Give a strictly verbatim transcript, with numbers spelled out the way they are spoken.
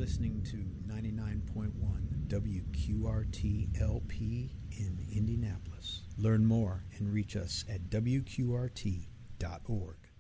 listening to ninety-nine point one W Q R T L P in Indianapolis. Learn more and reach us at W Q R T dot org.